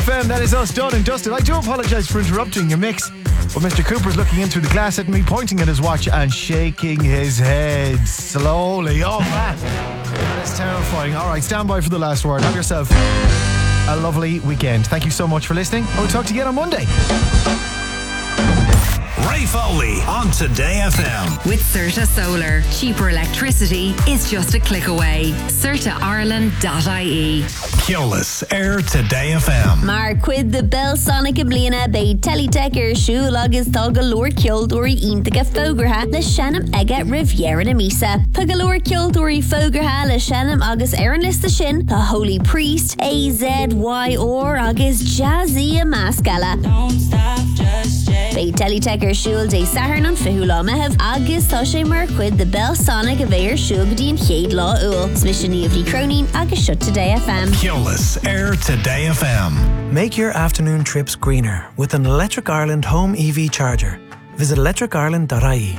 FM. That is us, done and dusted. I do apologise for interrupting your mix, but Mr. Cooper's looking in through the glass at me, pointing at his watch and shaking his head slowly. Oh man, that is terrifying. Alright, stand by for the last word. Have yourself a lovely weekend. Thank you so much for listening. We'll talk to you again on Monday. Ray Foley on Today FM. With Certa Solar, cheaper electricity is just a click away. CertaIreland.ie. Keolis Air Today FM. Mar quid the bell sonic blina bei Teletecker Shul agus Tagalor Kildori Intaga Fogerha le Shanam Ega Riviera na Misa. Pagalor Kildori Fogerha le Shanam agus Aaron Lista Shin, the Holy Priest, AZYR agus Jazzy Mascala. Don't stop, just bei Teletecker Shul de Saharnan Fihula Mehev agus Tashe Mar quid the bell sonic of Air Shugdin Shade Law Ul. Smishani of the Cronin agus Shut Today FM. Keolis Air Today FM. Make your afternoon trips greener with an Electric Ireland home EV charger. Visit electricireland.ie.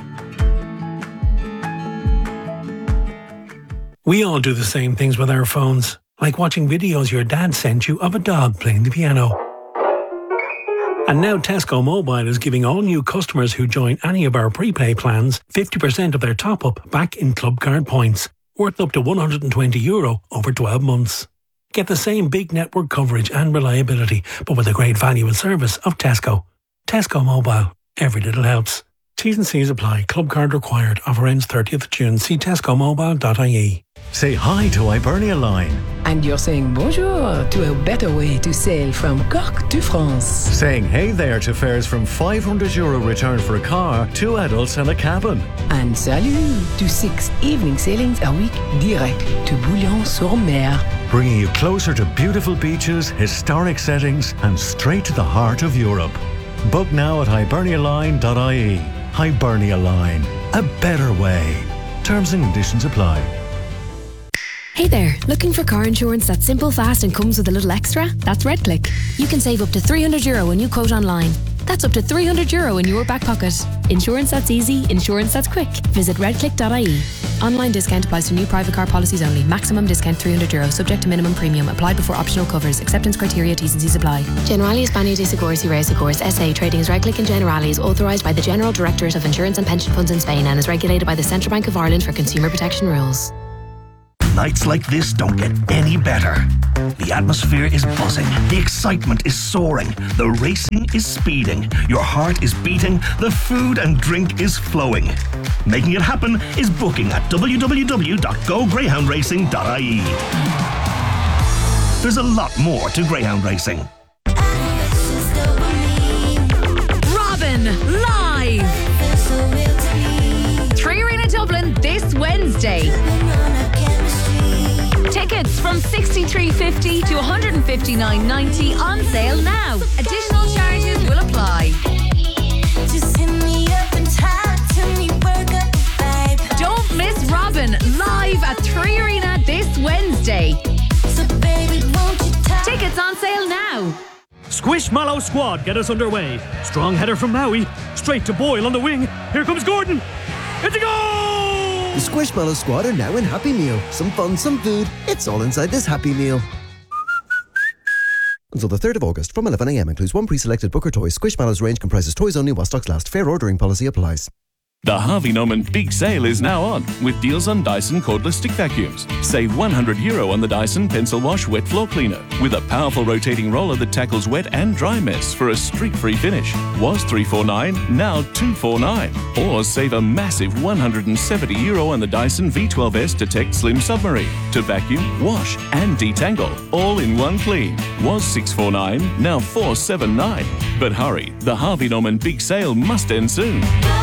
We all do the same things with our phones, like watching videos your dad sent you of a dog playing the piano. And now Tesco Mobile is giving all new customers who join any of our prepay plans 50% of their top-up back in club card points, worth up to €120 over 12 months. Get the same big network coverage and reliability, but with a great value and service of Tesco. Tesco Mobile. Every little helps. T's and C's apply. Club card required. Offer ends 30th June. See tescomobile.ie. Say hi to Hibernia Line. And you're saying bonjour to a better way to sail from Cork to France. Saying hey there to fares from €500 return for a car, 2 adults and a cabin. And salut to 6 evening sailings a week direct to Bouillon-sur-Mer. Bringing you closer to beautiful beaches, historic settings and straight to the heart of Europe. Book now at hibernialine.ie. Hibernia Line. A better way. Terms and conditions apply. Hey there, looking for car insurance that's simple, fast and comes with a little extra? That's RedClick. You can save up to €300 when you quote online. That's up to €300 in your back pocket. Insurance that's easy, insurance that's quick. Visit redclick.ie. Online discount applies to new private car policies only. Maximum discount €300, subject to minimum premium. Apply before optional covers. Acceptance criteria, T's and C's apply. Generali España de Seguros y Reasegurs SA, trading as RedClick and Generali, is authorised by the General Directorate of Insurance and Pension Funds in Spain and is regulated by the Central Bank of Ireland for consumer protection rules. Nights like this don't get any better. The atmosphere is buzzing. The excitement is soaring. The racing is speeding. Your heart is beating. The food and drink is flowing. Making it happen is booking at www.gogreyhoundracing.ie. There's a lot more to greyhound racing. Robin live. 3 Arena Dublin this Wednesday. Tickets from $63.50 to $159.90 on sale now. Additional charges will apply. Just hit me up and talk to me, work up a vibe. Don't miss Robin live at 3 Arena this Wednesday. So baby, won't you talk? Tickets on sale now. Squishmallow squad get us underway. Strong header from Maui. Straight to Boyle on the wing. Here comes Gordon. It's a goal! The Squishmallow squad are now in Happy Meal. Some fun, some food. It's all inside this Happy Meal. Until the 3rd of August from 11 a.m. includes one pre-selected Booker toy. Squishmallow's range comprises toys only while stocks last. Fair ordering policy applies. The Harvey Norman Big Sale is now on, with deals on Dyson cordless stick vacuums. Save €100 on the Dyson Pencil Wash Wet Floor Cleaner, with a powerful rotating roller that tackles wet and dry mess for a streak-free finish. Was $349, now $249. Or save a massive €170 on the Dyson V12S Detect Slim Submarine, to vacuum, wash and detangle, all in one clean. Was $649, now $479. But hurry, the Harvey Norman Big Sale must end soon.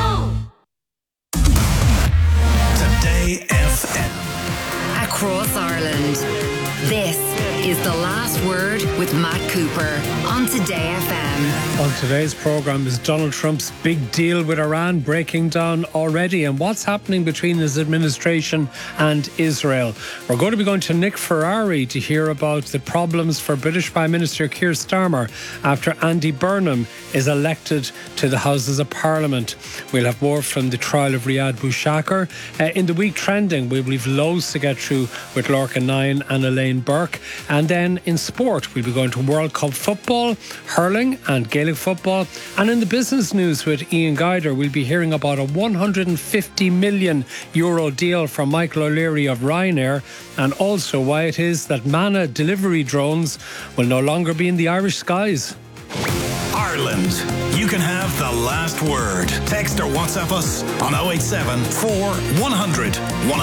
FM. Across Ireland. This is The Last Word with Matt Cooper on Today FM. On today's programme is Donald Trump's big deal with Iran breaking down already, and what's happening between his administration and Israel. We're going to be going to Nick Ferrari to hear about the problems for British Prime Minister Keir Starmer after Andy Burnham is elected to the Houses of Parliament. We'll have more from the trial of Riyad Boushakar. In the week trending, we'll have loads to get through with Lorca 9 and Elaine Burke. And then in sport, we'll be going going to World Cup football, hurling and Gaelic football. And in the business news with Ian Guider, we'll be hearing about a €150 million deal from Michael O'Leary of Ryanair, and also why it is that Mana delivery drones will no longer be in the Irish skies. Ireland, you can have the last word. Text or WhatsApp us on 087 4100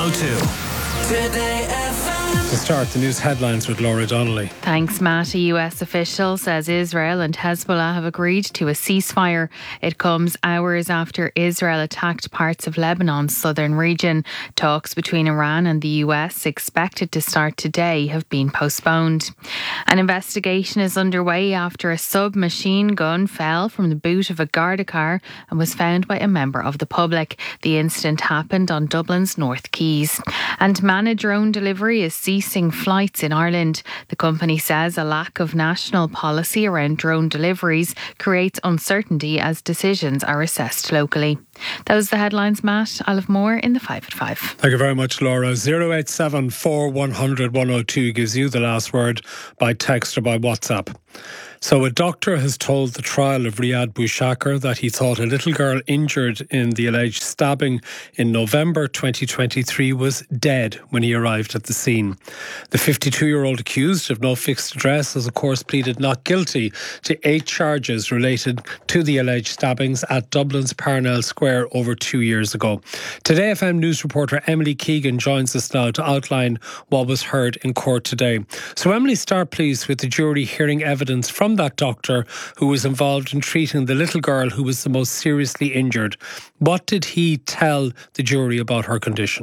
102. Today FM. To start, the news headlines with Laura Donnelly. Thanks, Matt. A US official says Israel and Hezbollah have agreed to a ceasefire. It comes hours after Israel attacked parts of Lebanon's southern region. Talks between Iran and the US, expected to start today, have been postponed. An investigation is underway after a submachine gun fell from the boot of a Garda car and was found by a member of the public. The incident happened on Dublin's North Quays. And Mana drone delivery is ceasing flights in Ireland. The company says a lack of national policy around drone deliveries creates uncertainty as decisions are assessed locally. Those are the headlines, Matt. I'll have more in the 5 at 5. Thank you very much, Laura. 087 4100 102 gives you the last word by text or by WhatsApp. So a doctor has told the trial of Riyad Boushakar that he thought a little girl injured in the alleged stabbing in November 2023 was dead when he arrived at the scene. The 52-year-old accused of no fixed address has of course pleaded not guilty to 8 charges related to the alleged stabbings at Dublin's Parnell Square over 2 years ago. Today FM News reporter Emily Keegan joins us now to outline what was heard in court today. So Emily, start please with the jury hearing evidence from that doctor who was involved in treating the little girl who was the most seriously injured. What did he tell the jury about her condition?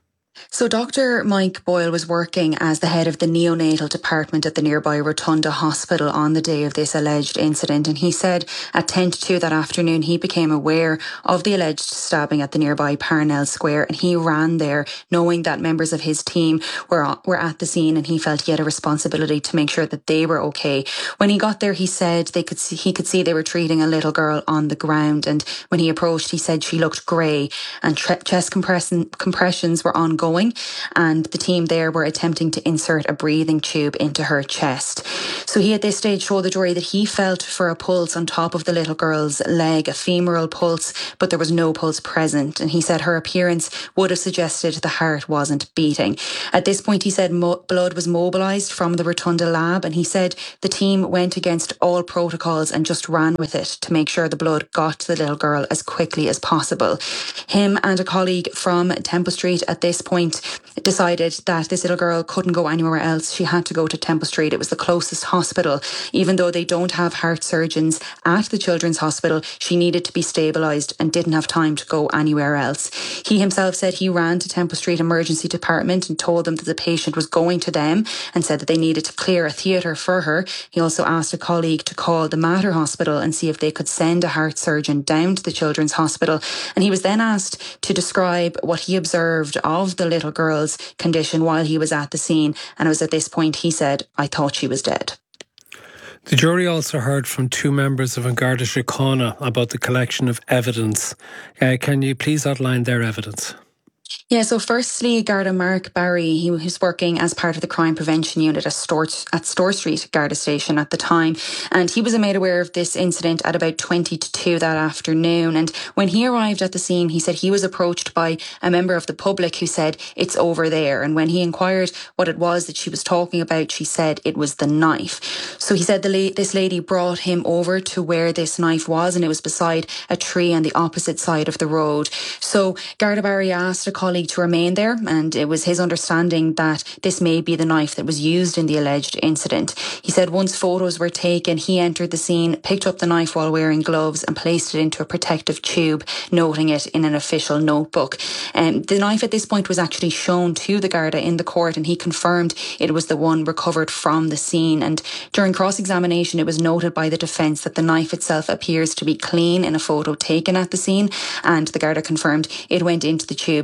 So Dr. Mike Boyle was working as the head of the neonatal department at the nearby Rotunda Hospital on the day of this alleged incident, and he said at 10 to 2 that afternoon he became aware of the alleged stabbing at the nearby Parnell Square, and he ran there knowing that members of his team were at the scene, and he felt he had a responsibility to make sure that they were okay. When he got there, he said he could see they were treating a little girl on the ground, and when he approached, he said she looked grey and chest compressions were ongoing, and the team there were attempting to insert a breathing tube into her chest. So he at this stage showed the jury that he felt for a pulse on top of the little girl's leg, a femoral pulse, but there was no pulse present, and he said her appearance would have suggested the heart wasn't beating. At this point, he said blood was mobilised from the Rotunda lab, and he said the team went against all protocols and just ran with it to make sure the blood got to the little girl as quickly as possible. Him and a colleague from Temple Street at this point decided that this little girl couldn't go anywhere else. She had to go to Temple Street. It was the closest hospital. Even though they don't have heart surgeons at the Children's Hospital, she needed to be stabilised and didn't have time to go anywhere else. He himself said he ran to Temple Street Emergency Department and told them that the patient was going to them and said that they needed to clear a theatre for her. He also asked a colleague to call the Mater Hospital and see if they could send a heart surgeon down to the Children's Hospital. And he was then asked to describe what he observed of the little girl's condition while he was at the scene, and it was at this point he said, "I thought she was dead." The jury also heard from 2 members of An Garda Síochána about the collection of evidence. Can you please outline their evidence? Yeah, so firstly, Garda Mark Barry, he was working as part of the crime prevention unit at Store Street Garda Station at the time, and he was made aware of this incident at about 20 to 2 that afternoon. And when he arrived at the scene, he said he was approached by a member of the public who said, "It's over there." And when he inquired what it was that she was talking about, she said it was the knife. So he said this lady brought him over to where this knife was, and it was beside a tree on the opposite side of the road. So Garda Barry asked a colleague to remain there, and it was his understanding that this may be the knife that was used in the alleged incident. He said once photos were taken, he entered the scene, picked up the knife while wearing gloves and placed it into a protective tube, noting it in an official notebook. The knife at this point was actually shown to the Garda in the court, and he confirmed it was the one recovered from the scene. And during cross-examination, it was noted by the defence that the knife itself appears to be clean in a photo taken at the scene, and the Garda confirmed it went into the tube exactly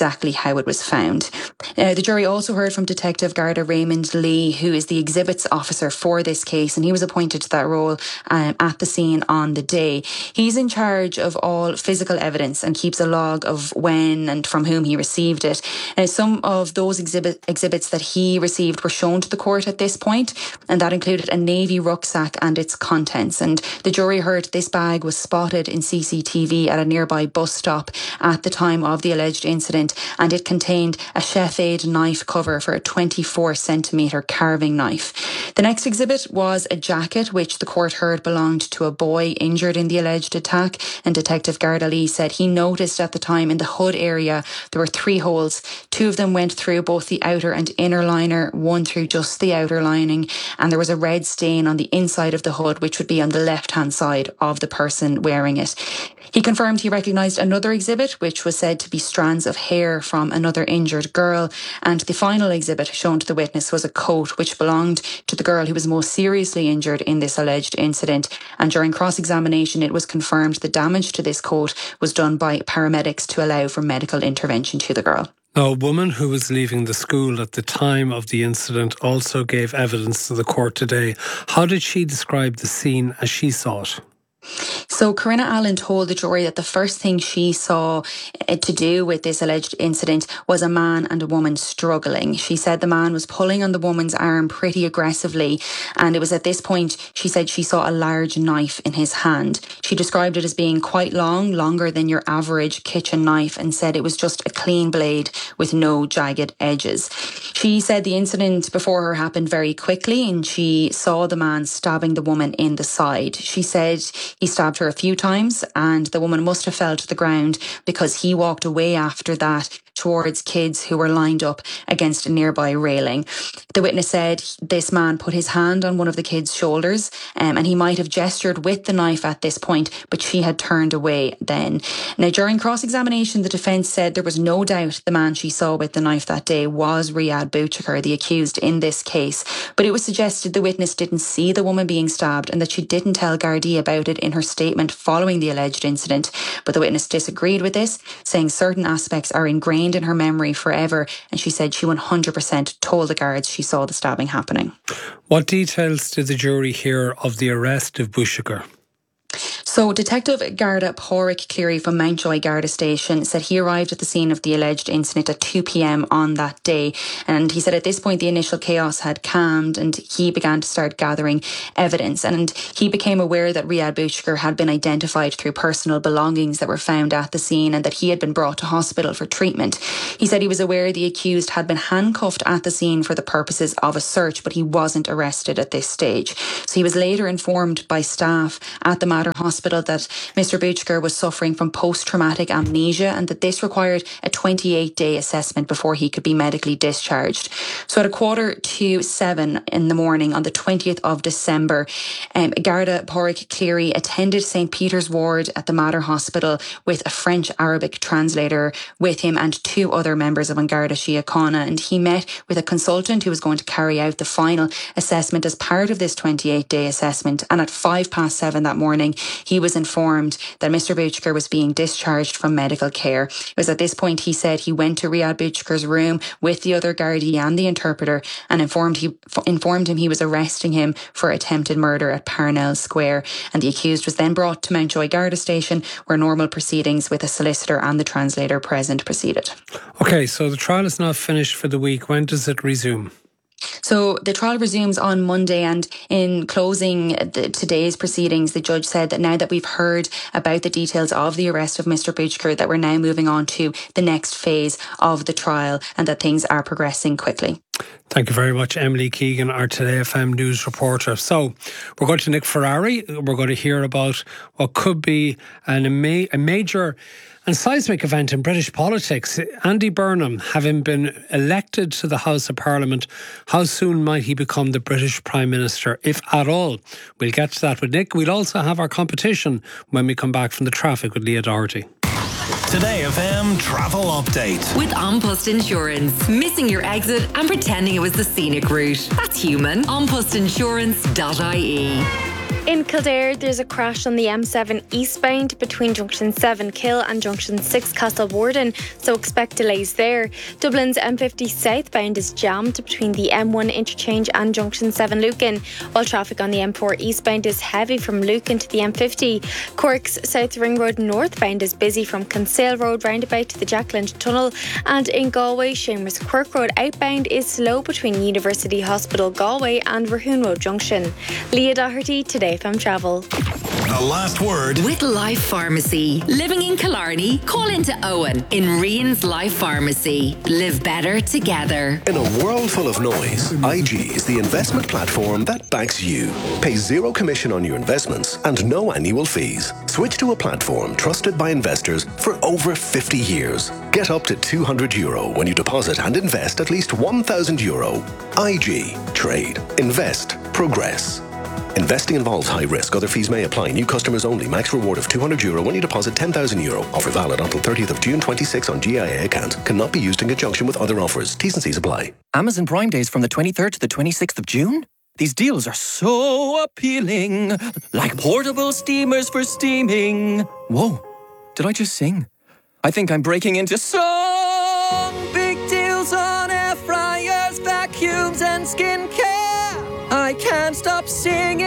exactly how it was found. The jury also heard from Detective Garda Raymond Lee, who is the exhibits officer for this case, and he was appointed to that role at the scene on the day. He's in charge of all physical evidence and keeps a log of when and from whom he received it. Some of those exhibits that he received were shown to the court at this point, and that included a navy rucksack and its contents. And the jury heard this bag was spotted in CCTV at a nearby bus stop at the time of the alleged incident, and it contained a chef-aid knife cover for a 24-centimetre carving knife. The next exhibit was a jacket which the court heard belonged to a boy injured in the alleged attack, and Detective Garda Lee said he noticed at the time in the hood area there were 3 holes. 2 of them went through both the outer and inner liner, 1 through just the outer lining, and there was a red stain on the inside of the hood which would be on the left-hand side of the person wearing it. He confirmed he recognised another exhibit which was said to be strands of hair from another injured girl, and the final exhibit shown to the witness was a coat which belonged to the girl who was most seriously injured in this alleged incident. And during cross-examination it was confirmed the damage to this coat was done by paramedics to allow for medical intervention to the girl. Now, a woman who was leaving the school at the time of the incident also gave evidence to the court today. How did she describe the scene as she saw it? So Corinna Allen told the jury that the first thing she saw to do with this alleged incident was a man and a woman struggling. She said the man was pulling on the woman's arm pretty aggressively, and it was at this point she said she saw a large knife in his hand. She described it as being quite long, longer than your average kitchen knife, and said it was just a clean blade with no jagged edges. She said the incident before her happened very quickly, and she saw the man stabbing the woman in the side. She said he stabbed her a few times, and the woman must have fell to the ground because he walked away after that towards kids who were lined up against a nearby railing. The witness said this man put his hand on one of the kids' shoulders, and he might have gestured with the knife at this point, but she had turned away then. Now, during cross-examination, the defence said there was no doubt the man she saw with the knife that day was Riyad Bouchikar, the accused in this case, but it was suggested the witness didn't see the woman being stabbed and that she didn't tell Gardaí about it in her statement following the alleged incident. But the witness disagreed with this, saying certain aspects are ingrained in her memory forever, and she said she 100% told the guards she saw the stabbing happening. What details did the jury hear of the arrest of Bouchikar? So Detective Garda Pádraig Cleary from Mountjoy Garda Station said he arrived at the scene of the alleged incident at 2 p.m. on that day, and he said at this point the initial chaos had calmed and he began to start gathering evidence, and he became aware that Riyad Bouchikar had been identified through personal belongings that were found at the scene and that he had been brought to hospital for treatment. He said he was aware the accused had been handcuffed at the scene for the purposes of a search, but he wasn't arrested at this stage. So he was later informed by staff at the Mater Hospital that Mr. Bouchikar was suffering from post-traumatic amnesia and that this required a 28-day assessment before he could be medically discharged. So at 6:45 in the morning on the 20th of December, Garda Pádraig Cleary attended St. Peter's Ward at the Mater Hospital with a French-Arabic translator with him and 2 other members of An Garda Síochána, and he met with a consultant who was going to carry out the final assessment as part of this 28-day assessment. And at 7:05 that morning, he was informed that Mr. Bouchikar was being discharged from medical care. It was at this point he said he went to Riyad Bouchikar's room with the other Gardaí and the interpreter and informed him he was arresting him for attempted murder at Parnell Square. And the accused was then brought to Mountjoy Garda Station, where normal proceedings with a solicitor and the translator present proceeded. Okay, so the trial is now finished for the week. When does it resume? So the trial resumes on Monday, and in closing today's proceedings, the judge said that now that we've heard about the details of the arrest of Mr. Bouchikar, that we're now moving on to the next phase of the trial and that things are progressing quickly. Thank you very much, Emily Keegan, our Today FM News reporter. So we're going to Nick Ferrari. We're going to hear about what could be a major and seismic event in British politics. Andy Burnham, having been elected to the House of Parliament, how soon might he become the British Prime Minister, if at all? We'll get to that with Nick. We'll also have our competition when we come back from the traffic with Leah Doherty. Today FM Travel Update. With An Post Insurance. Missing your exit and pretending it was the scenic route. That's human. AnPostInsurance.ie. In Kildare, there's a crash on the M7 eastbound between Junction 7 Kill and Junction 6 Castlewarden, so expect delays there. Dublin's M50 southbound is jammed between the M1 interchange and Junction 7 Lucan, while traffic on the M4 eastbound is heavy from Lucan to the M50. Cork's South Ring Road northbound is busy from Kinsale Road roundabout to the Jackland Tunnel, and in Galway, Shamers Quirk Road outbound is slow between University Hospital Galway and Rahoon Road Junction. Leah Doherty, Today FM Travel. The last word with Life Pharmacy. Living in Killarney? Call into Owen in Rian's Life Pharmacy. Live better together. In a world full of noise, IG is the investment platform that backs you. Pay zero commission on your investments and no annual fees. Switch to a platform trusted by investors for over 50 years. Get up to €200 when you deposit and invest at least €1,000. IG. Trade. Invest. Progress. Investing involves high risk. Other fees may apply. New customers only. Max reward of €200 when you deposit €10,000. Offer valid until 30th of June 26 on GIA account. Cannot be used in conjunction with other offers. T's and C's apply. Amazon Prime Days from the 23rd to the 26th of June? These deals are so appealing. Like portable steamers for steaming. Whoa, did I just sing? I think I'm breaking into song. Big deals on air fryers, vacuums and skincare. I can't stop singing.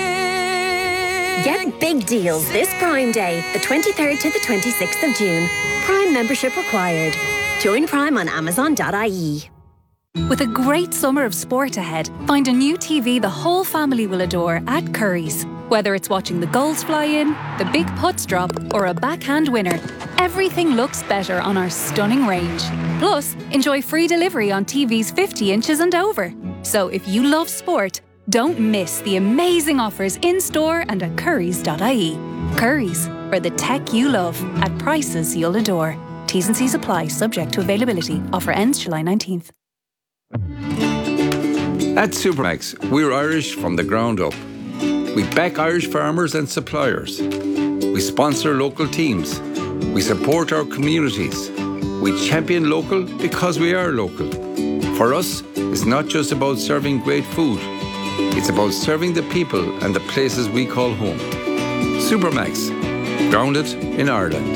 Get big deals this Prime Day, the 23rd to the 26th of June. Prime membership required. Join Prime on Amazon.ie. With a great summer of sport ahead, find a new TV the whole family will adore at Curry's. Whether it's watching the goals fly in, the big putts drop, or a backhand winner, everything looks better on our stunning range. Plus, enjoy free delivery on TVs 50 inches and over. So if you love sport, don't miss the amazing offers in-store and at currys.ie. Currys, for the tech you love, at prices you'll adore. T's and C's apply, subject to availability. Offer ends July 19th. At Supermax, we're Irish from the ground up. We back Irish farmers and suppliers. We sponsor local teams. We support our communities. We champion local because we are local. For us, it's not just about serving great food. It's about serving the people and the places we call home. Supermax, grounded in Ireland.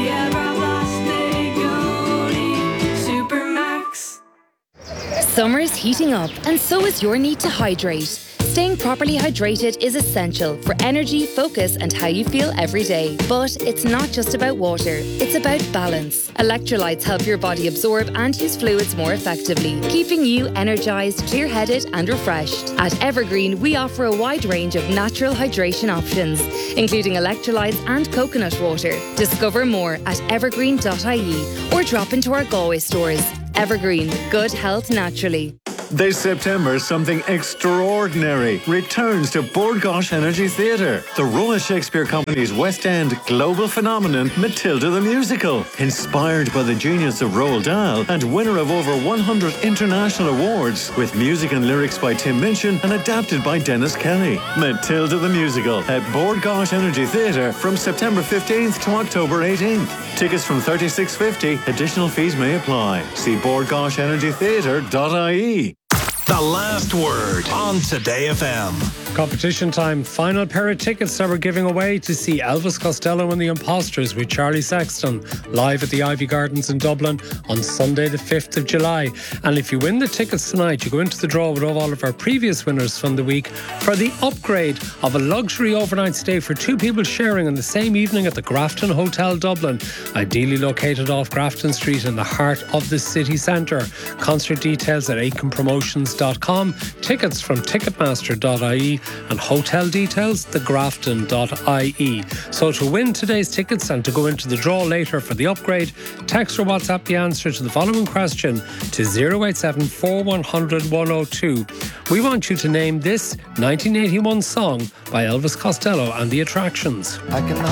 Summer's heating up, and so is your need to hydrate. Staying properly hydrated is essential for energy, focus, and how you feel every day. But it's not just about water, it's about balance. Electrolytes help your body absorb and use fluids more effectively, keeping you energised, clear-headed, and refreshed. At Evergreen, we offer a wide range of natural hydration options, including electrolytes and coconut water. Discover more at evergreen.ie or drop into our Galway stores. Evergreen, good health naturally. This September, something extraordinary returns to Bord Gáis Energy Theatre. The Royal Shakespeare Company's West End global phenomenon, Matilda the Musical. Inspired by the genius of Roald Dahl and winner of over 100 international awards, with music and lyrics by Tim Minchin and adapted by Dennis Kelly. Matilda the Musical at Bord Gáis Energy Theatre from September 15th to October 18th. Tickets from $36.50. Additional fees may apply. See bordgaishenergytheatre.ie. The last word on Today FM. Competition time. Final pair of tickets that we're giving away to see Elvis Costello and the Imposters with Charlie Sexton live at the Ivy Gardens in Dublin on Sunday the 5th of July. And if you win the tickets tonight, you go into the draw with all of our previous winners from the week for the upgrade of a luxury overnight stay for two people sharing on the same evening at the Grafton Hotel Dublin, ideally located off Grafton Street in the heart of the city centre. Concert details at aconpromotions.com, tickets from ticketmaster.ie, and hotel details, thegrafton.ie. So to win today's tickets and to go into the draw later for the upgrade, text or WhatsApp the answer to the following question to 087 4100 102. We want you to name this 1981 song by Elvis Costello and the Attractions.